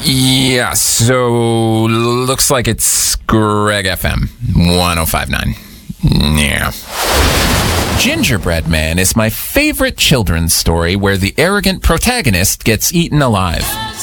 Yeah, so looks like it's Greg FM 1059. Yeah. Gingerbread Man is my favorite children's story where the arrogant protagonist gets eaten alive.